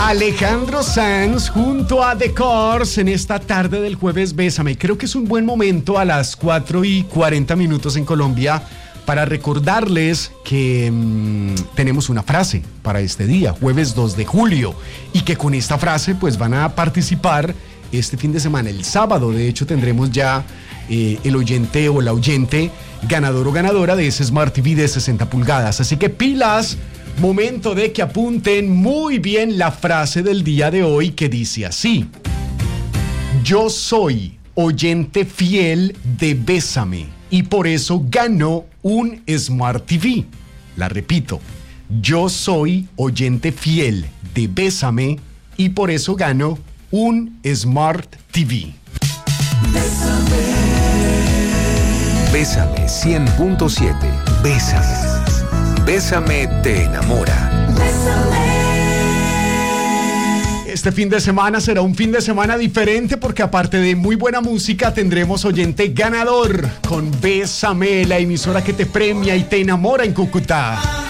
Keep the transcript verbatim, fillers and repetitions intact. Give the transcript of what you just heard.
Alejandro Sanz junto a The Cars en esta tarde del jueves Bésame. Creo que es un buen momento a las cuatro y cuarenta minutos en Colombia para recordarles que mmm, tenemos una frase para este día, jueves dos de julio, y que con esta frase pues van a participar este fin de semana. El sábado, de hecho, tendremos ya eh, el oyente o la oyente ganador o ganadora de ese Smart T V de sesenta pulgadas. Así que pilas. Momento de que apunten muy bien la frase del día de hoy, que dice así: yo soy oyente fiel de Bésame y por eso ganó un Smart T V. La repito, yo soy oyente fiel de Bésame y por eso ganó un Smart T V. Bésame. Bésame cien punto siete. Bésame. Bésame te enamora. Bésame. Este fin de semana será un fin de semana diferente porque aparte de muy buena música tendremos oyente ganador con Bésame, la emisora que te premia y te enamora en Cúcuta.